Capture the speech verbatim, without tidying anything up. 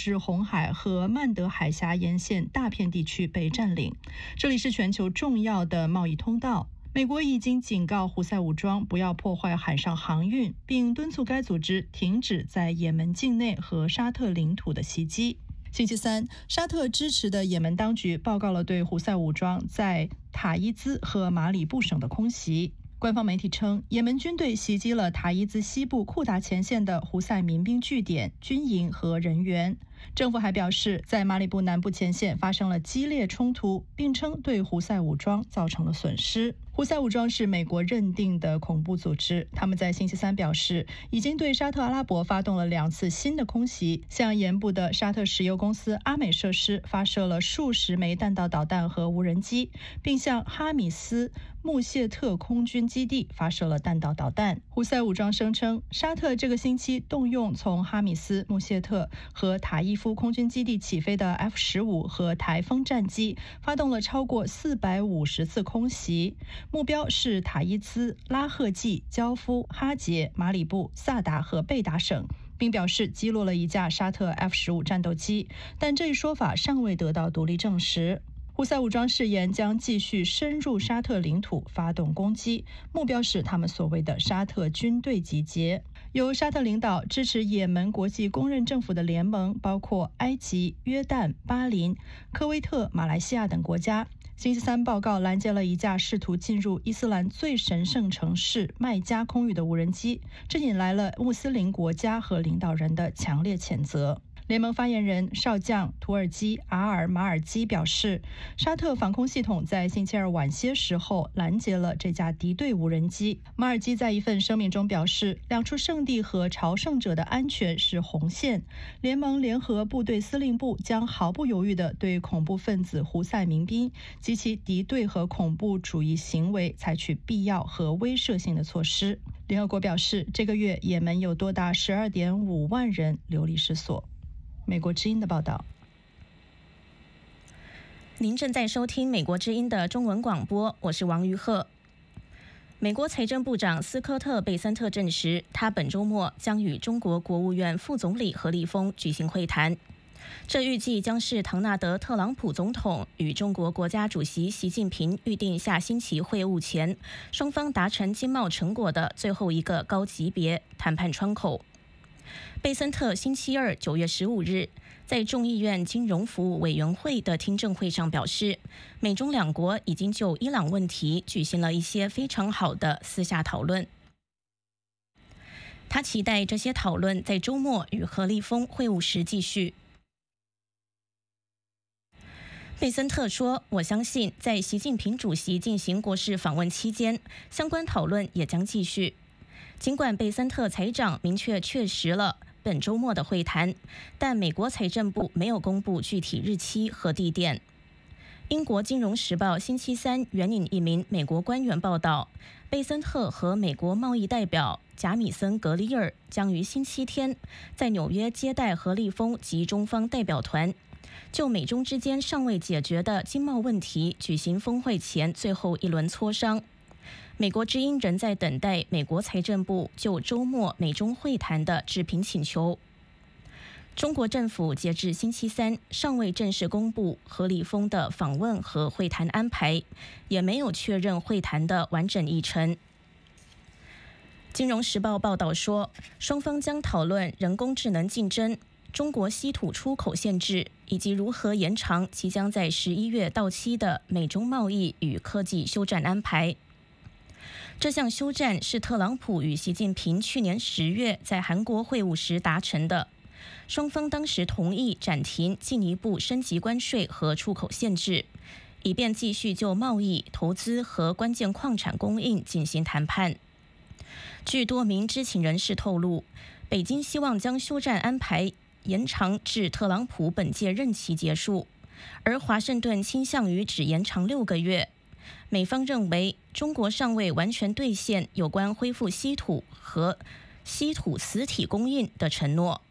使红海和曼德海峡沿线大片地区被占领。这里是全球重要的贸易通道。美国已经警告胡塞武装不要破坏海上航运，并敦促该组织停止在也门境内和沙特领土的袭击。星期三，沙特支持的也门当局报告了对胡塞武装在塔伊兹和马里布省的空袭。官方媒体称，也门军队袭击了塔伊兹西部库达前线的胡塞民兵据点、军营和人员。政府还表示，在马里布南部前线发生了激烈冲突，并称对胡塞武装造成了损失。胡塞武装是美国认定的恐怖组织，他们在星期三表示，已经对沙特阿拉伯发动了两次新的空袭，向盐部的沙特石油公司阿美设施发射了数十枚弹道导弹和无人机，并向哈米斯穆谢特空军基地发射了弹道导弹。胡塞武装声称，沙特这个星期动用从哈米斯穆谢特和塔伊夫空军基地起飞的 F 十五 和台风战机，发动了超过四百五十次空袭，目标是塔伊兹、拉赫季、焦夫、哈杰、马里布、萨达和贝达省，并表示击落了一架沙特 F 十五 战斗机，但这一说法尚未得到独立证实。胡塞武装誓言将继续深入沙特领土发动攻击，目标是他们所谓的沙特军队集结。由沙特领导支持也门国际公认政府的联盟包括埃及、约旦、巴林、科威特、马来西亚等国家。星期三报告拦截了一架试图进入伊斯兰最神圣城市麦加空域的无人机，这引来了穆斯林国家和领导人的强烈谴责。联盟发言人少将土耳其阿尔马尔基表示，沙特防空系统在星期二晚些时候拦截了这架敌对无人机。马尔基在一份声明中表示，两处圣地和朝圣者的安全是红线，联盟联合部队司令部将毫不犹豫地对恐怖分子胡塞民兵及其敌对和恐怖主义行为采取必要和威慑性的措施。联合国表示，这个月也门有多达 十二点五万人流离失所。美国之音的报道。 您正在收听美国之音的中文广播，我是王于鹤。美国财政部长斯科特·贝森特证实，他本周末将与中国国务院副总理何立峰举行会谈。这预计将是唐纳德·特朗普总统与中国国家主席习近平预定下星期会晤前，双方达成经贸成果的最后一个高级别谈判窗口。贝森特星期二九月十五日在众议院金融服务委员会的听证会上表示，美中两国已经就伊朗问题举行了一些非常好的私下讨论。他期待这些讨论在周末与何立峰会晤时继续。贝森特说，我相信在习近平主席进行国事访问期间，相关讨论也将继续。尽管贝森特财长明确确实了本周末的会谈，但美国财政部没有公布具体日期和地点。英国金融时报星期三援引一名美国官员报道，贝森特和美国贸易代表贾米森·格里尔将于星期天在纽约接待何立峰及中方代表团，就美中之间尚未解决的经贸问题举行峰会前最后一轮磋商。美国之音仍在等待美国财政部就周末美中会谈的置评请求。中国政府截至星期三尚未正式公布何立峰的访问和会谈安排，也没有确认会谈的完整议程。金融时报报道说，双方将讨论人工智能竞争、中国稀土出口限制以及如何延长即将在十一月到期的美中贸易与科技休战安排。这项休战是特朗普与习近平去年十月在韩国会晤时达成的，双方当时同意暂停进一步升级关税和出口限制，以便继续就贸易、投资和关键矿产供应进行谈判。据多名知情人士透露，北京希望将休战安排延长至特朗普本届任期结束，而华盛顿倾向于只延长六个月。美方认为，中国尚未完全兑现有关恢复稀土和稀土磁体供应的承诺。